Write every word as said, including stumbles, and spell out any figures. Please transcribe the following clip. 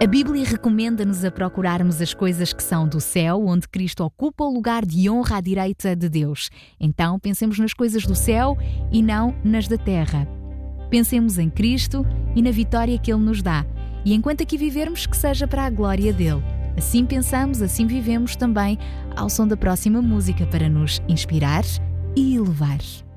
A Bíblia recomenda-nos a procurarmos as coisas que são do céu, onde Cristo ocupa o lugar de honra à direita de Deus. Então, pensemos nas coisas do céu e não nas da terra. Pensemos em Cristo e na vitória que Ele nos dá. E enquanto aqui vivermos, que seja para a glória dEle. Assim pensamos, assim vivemos também, ao som da próxima música para nos inspirar e elevar.